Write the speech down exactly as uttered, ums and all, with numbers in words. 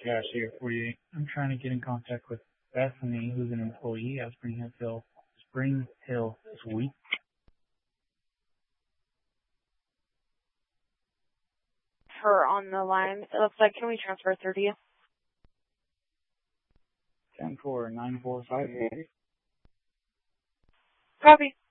Cash here for you. I'm trying to get in contact with Bethany, who's an employee at Spring Hill, Spring Hill Suite. Her on the line. It looks like, can we transfer through to you? ten four nine four five eight. Copy.